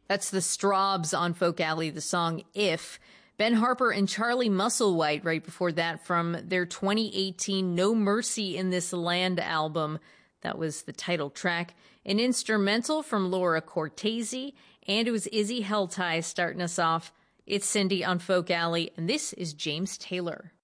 That's the Strawbs on Folk Alley, the song If. Ben Harper and Charlie Musselwhite right before that from their 2018 No Mercy in This Land album. That was the title track. An instrumental from Laura Cortese, and it was Izzy Helltie starting us off. It's Cindy on Folk Alley, and this is James Taylor.